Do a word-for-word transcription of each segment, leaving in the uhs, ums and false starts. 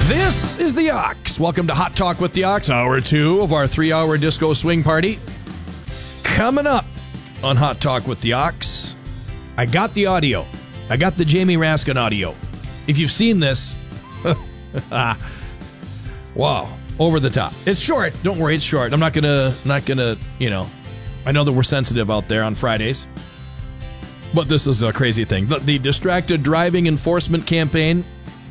This is the Ox. Welcome to Hot Talk with the Ox, hour two of our three-hour disco swing party. Coming up on Hot Talk with the Ox, I got the audio. I got the Jamie Raskin audio. If you've seen this, wow, over the top. It's short. Don't worry, it's short. I'm not gonna, not gonna, you know. I know that we're sensitive out there on Fridays, but this is a crazy thing. The, the distracted driving enforcement campaign.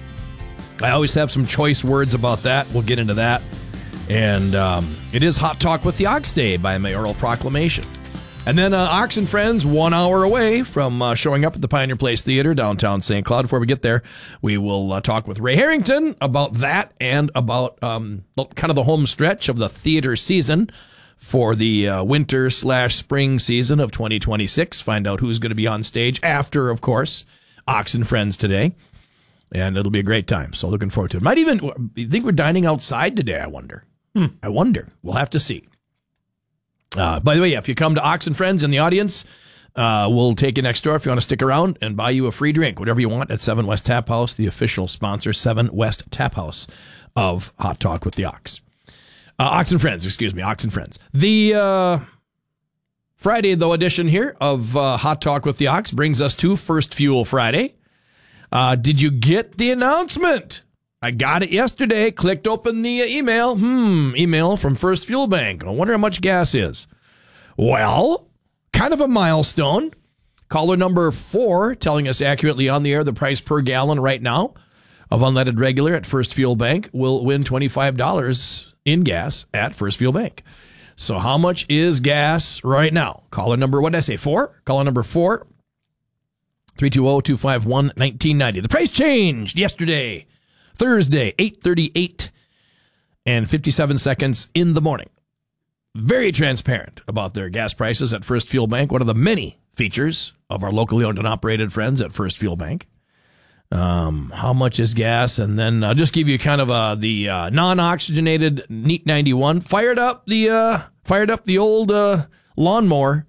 I always have some choice words about that. We'll get into that. And um, it is Hot Talk with the Ox Day by mayoral proclamation. And then uh, Ox and Friends, one hour away from uh, showing up at the Pioneer Place Theater, downtown Saint Cloud. Before we get there, we will uh, talk with Ray Harrington about that and about um, kind of the home stretch of the theater season for the uh, winter slash spring season of twenty twenty-six. Find out who's going to be on stage after, of course, Ox and Friends today. And it'll be a great time. So looking forward to it. Might even, you think we're dining outside today, I wonder. Hmm. I wonder. We'll have to see. Uh, by the way, if you come to Ox and Friends in the audience, uh, we'll take you next door if you want to stick around and buy you a free drink, whatever you want, at Seven West Tap House, the official sponsor, Seven West Tap House of Hot Talk with the Ox. Uh, Ox and Friends, excuse me, Ox and Friends. The uh, Friday, though, edition here of uh, Hot Talk with the Ox brings us to First Fuel Friday. Uh, did you get the announcement? I got it yesterday. Clicked open the email. Hmm, email from First Fuel Bank. I wonder how much gas is. Well, kind of a milestone. Caller number four telling us accurately on the air the price per gallon right now of unleaded regular at First Fuel Bank will win twenty-five dollars in gas at First Fuel Bank. So how much is gas right now? Caller number, what did I say, four? Caller number four. three two zero, two five one, one nine nine zero. The price changed yesterday, Thursday, eight thirty-eight and fifty-seven seconds in the morning. Very transparent about their gas prices at First Fuel Bank, one of the many features of our locally owned and operated friends at First Fuel Bank. Um, how much is gas? And then I'll just give you kind of uh, the uh, non-oxygenated Neat ninety-one. Fired up the uh, fired up the old uh, lawnmower.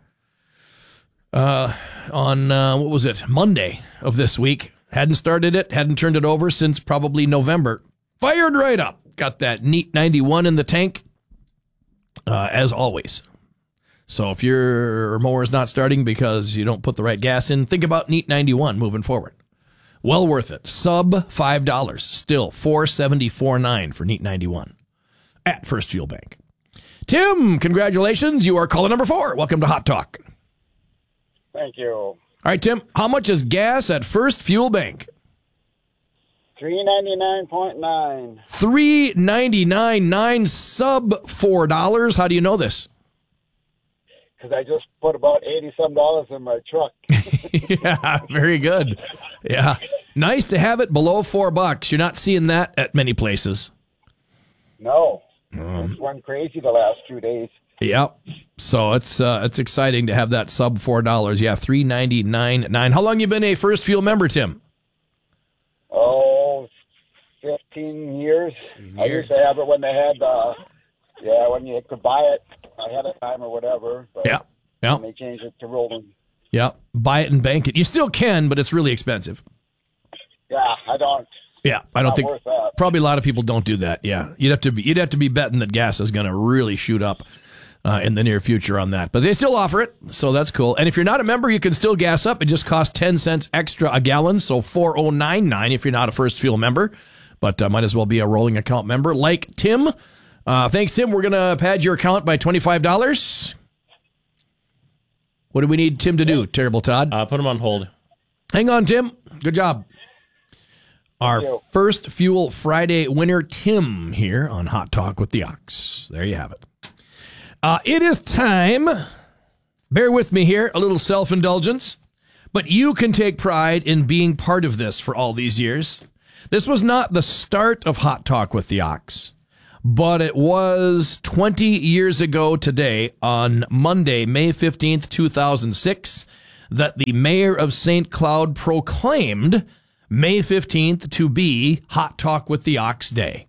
Uh, on, uh, what was it, Monday of this week. Hadn't started it, hadn't turned it over since probably November. Fired right up. Got that Neat ninety-one in the tank, uh, as always. So if your mower's not starting because you don't put the right gas in, think about Neat ninety-one moving forward. Well worth it. Sub five dollars. Still four seventy-four nine for Neat ninety-one at First Fuel Bank. Tim, congratulations. You are caller number four. Welcome to Hot Talk. Thank you. All right, Tim, how much is gas at First Fuel Bank? three ninety-nine point nine. three ninety-nine point nine, sub four dollars. How do you know this? Because I just put about eighty-some dollars in my truck. Yeah, very good. Yeah. Nice to have it below four bucks. You're not seeing that at many places. No. Um, it's run crazy the last few days. Yeah. So it's uh, it's exciting to have that sub four dollars. Yeah, three ninety-nine point nine. How long you been a First Fuel member, Tim? Oh, fifteen years. I used to have it when they had, uh, yeah, when you could buy it ahead of time or whatever. But yeah. Yeah. they changed it to rolling. Yeah. Buy it and bank it. You still can, but it's really expensive. Yeah, I don't. Yeah, I don't Not think worth that. Probably a lot of people don't do that. Yeah, you'd have to be you'd have to be betting that gas is going to really shoot up uh, in the near future on that. But they still offer it, so that's cool. And if you're not a member, you can still gas up. It just costs ten cents extra a gallon, so four oh nine nine if you're not a First Fuel member. But uh, might as well be a rolling account member like Tim. Uh, thanks, Tim. We're going to pad your account by twenty-five dollars. What do we need Tim to do? Terrible Todd. Uh, put him on hold. Hang on, Tim. Good job. Our First Fuel Friday winner, Tim, here on Hot Talk with the Ox. There you have it. Uh, it is time. Bear with me here, a little self-indulgence. But you can take pride in being part of this for all these years. This was not the start of Hot Talk with the Ox, but it was twenty years ago today, on Monday, May fifteenth, two thousand six, that the mayor of Saint Cloud proclaimed May fifteenth to be Hot Talk with the Ox Day.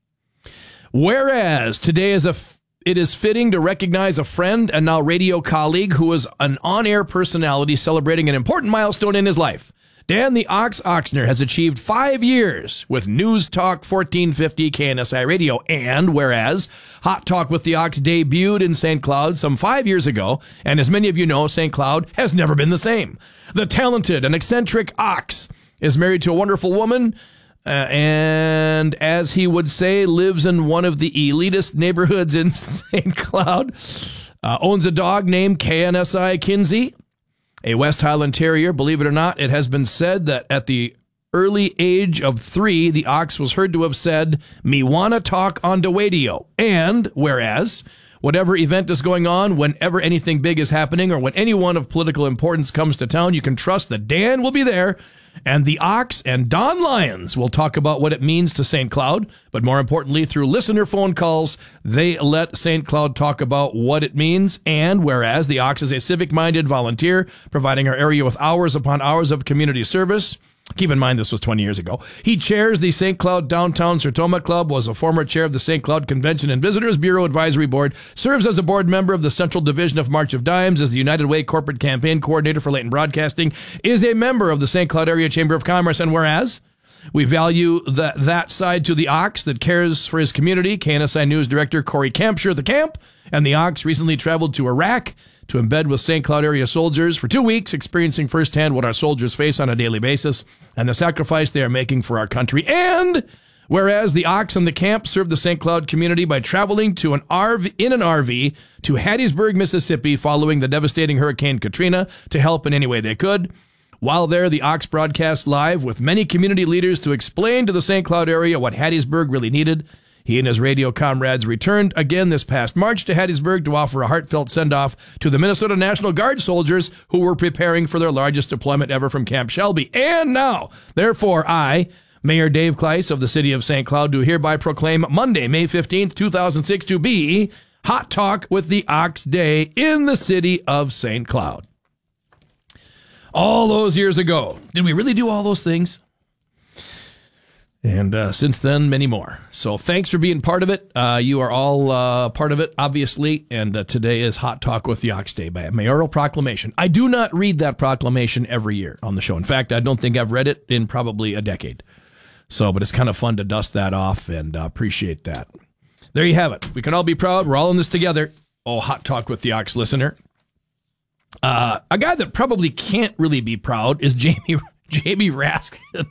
Whereas today is a, f- it is fitting to recognize a friend and now radio colleague who is an on-air personality celebrating an important milestone in his life. Dan the Ox Oxner has achieved five years with News Talk fourteen fifty K N S I Radio. And whereas Hot Talk with the Ox debuted in Saint Cloud some five years ago, and as many of you know, Saint Cloud has never been the same. The talented and eccentric Ox is married to a wonderful woman, uh, and as he would say, lives in one of the elitist neighborhoods in Saint Cloud. Uh, owns a dog named K N S I Kinsey, a West Highland Terrier. Believe it or not, it has been said that at the early age of three, the Ox was heard to have said, "Me wanna talk on the radio." And whereas whatever event is going on, whenever anything big is happening, or when anyone of political importance comes to town, you can trust that Dan will be there, and the Ox and Don Lyons will talk about what it means to Saint Cloud. But more importantly, through listener phone calls, they let Saint Cloud talk about what it means. And whereas the Ox is a civic-minded volunteer, providing our area with hours upon hours of community service. Keep in mind, this was twenty years ago. He chairs the Saint Cloud Downtown Sertoma Club, was a former chair of the Saint Cloud Convention and Visitors Bureau Advisory Board, serves as a board member of the Central Division of March of Dimes, as the United Way Corporate Campaign Coordinator for Leighton Broadcasting, is a member of the Saint Cloud Area Chamber of Commerce. And whereas we value that that side to the Ox that cares for his community, K N S I News Director Corey Campshire, the Camp, and the Ox recently traveled to Iraq to embed with Saint Cloud area soldiers for two weeks, experiencing firsthand what our soldiers face on a daily basis and the sacrifice they are making for our country. And whereas the Ox and the Camp served the Saint Cloud community by traveling to an R V in an R V to Hattiesburg, Mississippi, following the devastating Hurricane Katrina to help in any way they could. While there, the Ox broadcast live with many community leaders to explain to the Saint Cloud area what Hattiesburg really needed. He and his radio comrades returned again this past March to Hattiesburg to offer a heartfelt send-off to the Minnesota National Guard soldiers who were preparing for their largest deployment ever from Camp Shelby. And now, therefore, I, Mayor Dave Kleiss of the city of Saint Cloud, do hereby proclaim Monday, May fifteenth, two thousand six to be Hot Talk with the Ox Day in the city of Saint Cloud. All those years ago. Did we really do all those things? And uh, since then, many more. So thanks for being part of it. Uh, you are all uh, part of it, obviously. And uh, today is Hot Talk with the Ox Day by a mayoral proclamation. I do not read that proclamation every year on the show. In fact, I don't think I've read it in probably a decade. So, but it's kind of fun to dust that off, and uh, appreciate that. There you have it. We can all be proud. We're all in this together. Oh, Hot Talk with the Ox listener. Uh, a guy that probably can't really be proud is Jamie Jamie Raskin.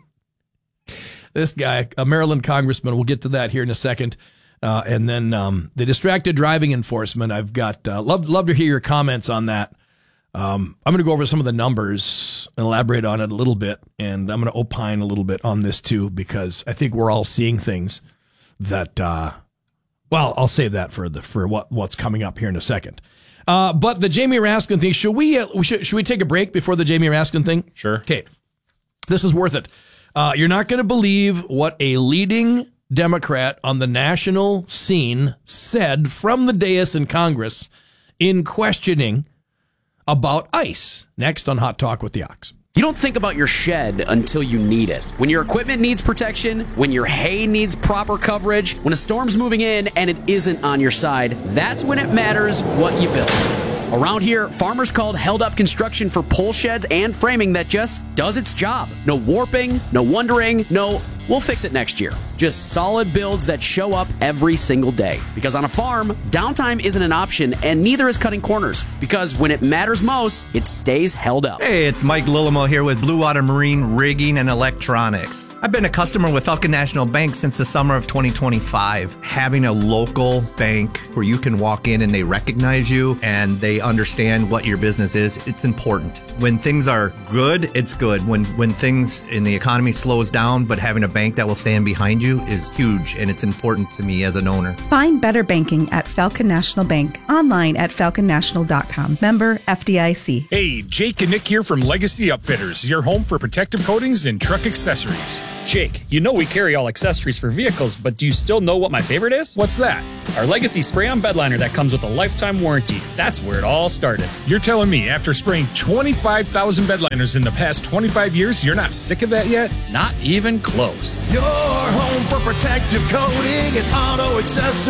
This guy, a Maryland congressman, we'll get to that here in a second. Uh, and then um, the distracted driving enforcement. I've got, uh, love, love to hear your comments on that. Um, I'm going to go over some of the numbers and elaborate on it a little bit. And I'm going to opine a little bit on this too, because I think we're all seeing things that, uh, well, I'll save that for the, for what, what's coming up here in a second. Uh, but the Jamie Raskin thing, should we, uh, should, should we take a break before the Jamie Raskin thing? Sure. Okay. This is worth it. Uh, you're not going to believe what a leading Democrat on the national scene said from the dais in Congress in questioning about ICE. Next on Hot Talk with the Ox. You don't think about your shed until you need it. When your equipment needs protection, when your hay needs proper coverage, when a storm's moving in and it isn't on your side, that's when it matters what you build. Around here, farmers called Held Up Construction for pole sheds and framing that just does its job. No warping, no wondering, no, we'll fix it next year. Just solid builds that show up every single day. Because on a farm, downtime isn't an option, and neither is cutting corners. Because when it matters most, it stays held up. Hey, it's Mike Lillimo here with Blue Water Marine Rigging and Electronics. I've been a customer with Falcon National Bank since the summer of twenty twenty-five. Having a local bank where you can walk in and they recognize you and they understand what your business is, it's important. When things are good, it's good. When when things in the economy slows down, but having a bank that will stand behind you is huge, and it's important to me as an owner. Find better banking at Falcon National Bank, online at falcon national dot com. Member F D I C. Hey, Jake and Nick here from Legacy Upfitters, your home for protective coatings and truck accessories. Jake, you know we carry all accessories for vehicles, but do you still know what my favorite is? What's that? Our Legacy spray-on bed liner that comes with a lifetime warranty. That's where it all started. You're telling me after spraying twenty-five thousand bed liners in the past twenty-five years, you're not sick of that yet? Not even close. Your home for protective coating and auto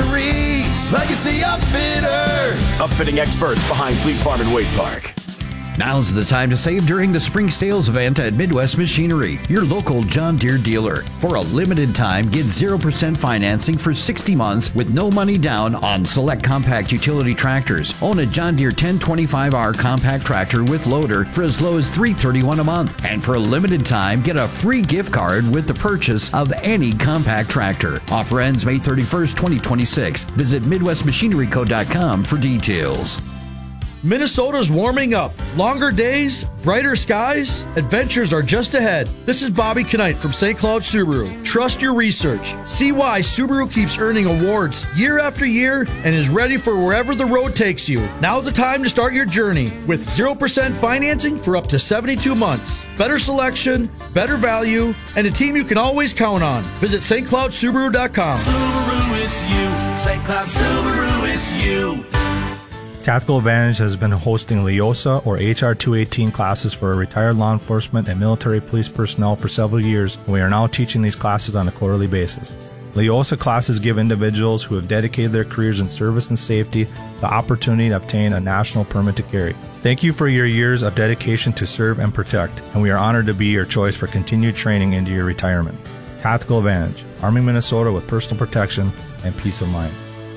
accessories. Legacy Upfitters. Upfitting experts behind Fleet Farm and Wade Park. Now's the time to save during the spring sales event at Midwest Machinery, your local John Deere dealer. For a limited time, get zero percent financing for sixty months with no money down on select compact utility tractors. Own a John Deere ten twenty-five R compact tractor with loader for as low as three hundred thirty-one dollars a month. And for a limited time, get a free gift card with the purchase of any compact tractor. Offer ends May thirty-first, twenty twenty-six. Visit Midwest Machinery Co dot com for details. Minnesota's warming up. Longer days, brighter skies, adventures are just ahead. This is Bobby Knight from Saint Cloud Subaru. Trust your research. See why Subaru keeps earning awards year after year and is ready for wherever the road takes you. Now's the time to start your journey with zero percent financing for up to seventy-two months. Better selection, better value, and a team you can always count on. Visit Saint Cloud Subaru dot com. Subaru, it's you. Saint Cloud Subaru, it's you. Tactical Advantage has been hosting LEOSA or H R two eighteen classes for retired law enforcement and military police personnel for several years, and we are now teaching these classes on a quarterly basis. LEOSA classes give individuals who have dedicated their careers in service and safety the opportunity to obtain a national permit to carry. Thank you for your years of dedication to serve and protect, and we are honored to be your choice for continued training into your retirement. Tactical Advantage, arming Minnesota with personal protection and peace of mind.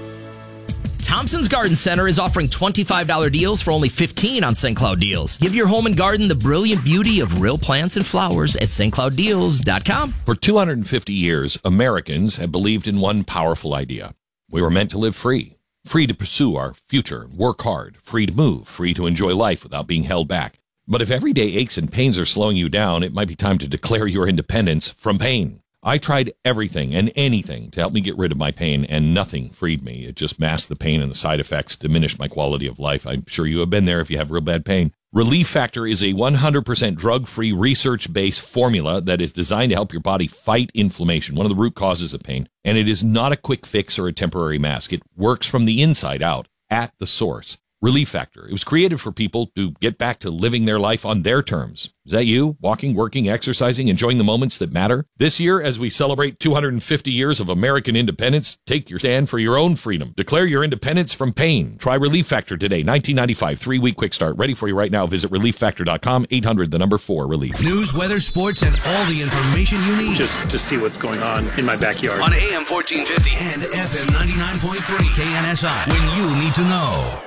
Thompson's Garden Center is offering twenty-five dollars deals for only fifteen dollars on Saint Cloud Deals. Give your home and garden the brilliant beauty of real plants and flowers at St Cloud Deals dot com. For two hundred fifty years, Americans have believed in one powerful idea. We were meant to live free. Free to pursue our future, work hard, free to move, free to enjoy life without being held back. But if everyday aches and pains are slowing you down, it might be time to declare your independence from pain. I tried everything and anything to help me get rid of my pain, and nothing freed me. It just masked the pain, and the side effects diminished my quality of life. I'm sure you have been there if you have real bad pain. Relief Factor is a one hundred percent drug-free, research-based formula that is designed to help your body fight inflammation, one of the root causes of pain. And it is not a quick fix or a temporary mask. It works from the inside out, at the source. Relief Factor. It was created for people to get back to living their life on their terms. Is that you? Walking, working, exercising, enjoying the moments that matter? This year, as we celebrate two hundred fifty years of American independence, take your stand for your own freedom. Declare your independence from pain. Try Relief Factor today. nineteen ninety-five, three-week quick start. Ready for you right now. Visit relief factor dot com, eight hundred, the number four, relief. News, weather, sports, and all the information you need. Just to see what's going on in my backyard. On A M fourteen fifty and F M ninety-nine point three K N S I. When you need to know.